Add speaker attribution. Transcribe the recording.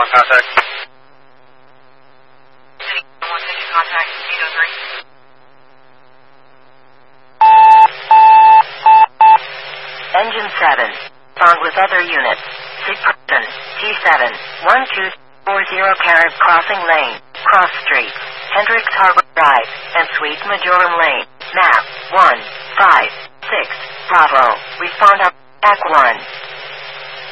Speaker 1: contact.
Speaker 2: Contact 803. Engine 7. Bond with other units. Sig person. T7. 1240 Carib Crossing Lane. Cross Street. Hendricks Harbor Drive. And Suite Majorum Lane. Map 156. Bravo. Respond up. Act 1.